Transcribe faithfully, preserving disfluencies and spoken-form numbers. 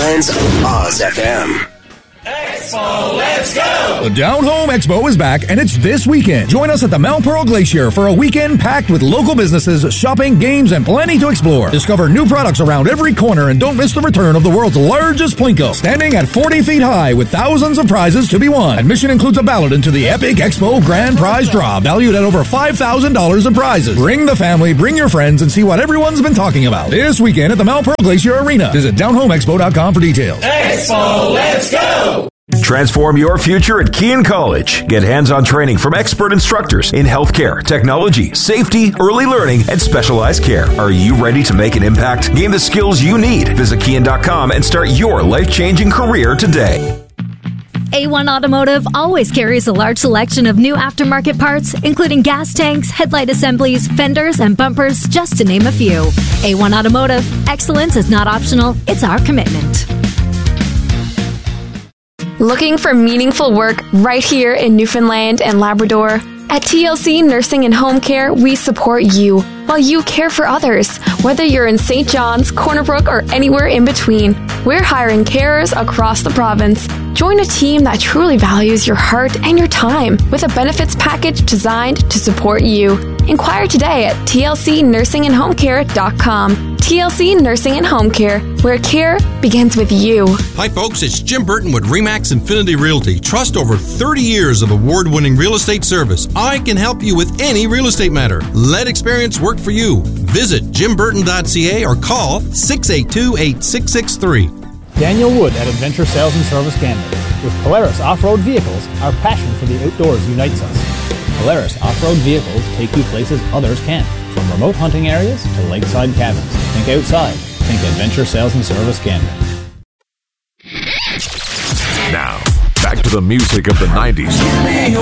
Newfoundland's Oz F M. Expo, let's go! The Down Home Expo is back, and it's this weekend. Join us at the Mount Pearl Glacier for a weekend packed with local businesses, shopping, games, and plenty to explore. Discover new products around every corner, and don't miss the return of the world's largest Plinko, standing at forty feet high with thousands of prizes to be won. Admission includes a ballot into the Epic Expo Grand Prize Draw, valued at over five thousand dollars in prizes. Bring the family, bring your friends, and see what everyone's been talking about. This weekend at the Mount Pearl Glacier Arena. Visit down home expo dot com for details. Expo, let's go! Transform your future at Kean College. Get hands-on training from expert instructors in healthcare, technology, safety, early learning, and specialized care. Are you ready to make an impact? Gain the skills you need. Visit Kean dot com and start your life-changing career today. A one Automotive always carries a large selection of new aftermarket parts, including gas tanks, headlight assemblies, fenders, and bumpers, just to name a few. A one Automotive, excellence is not optional, it's our commitment. Looking for meaningful work right here in Newfoundland and Labrador? At T L C Nursing and Home Care, we support you while you care for others. Whether you're in Saint John's, Corner Brook, or anywhere in between, we're hiring carers across the province. Join a team that truly values your heart and your time with a benefits package designed to support you. Inquire today at T L C nursing and home care dot com. T L C Nursing and Home Care, where care begins with you. Hi folks, it's Jim Burton with Remax Infinity Realty. Trust over thirty years of award-winning real estate service. I can help you with any real estate matter. Let experience work for you. Visit jim burton dot c a or call six eight two, eight six six three. Daniel Wood at Adventure Sales and Service Canada. With Polaris Off-Road Vehicles, our passion for the outdoors unites us. Polaris Off-Road Vehicles take you places others can't. From remote hunting areas to lakeside cabins. Think outside. Think Adventure Sales and Service Canada. Now, back to the music of the nineties.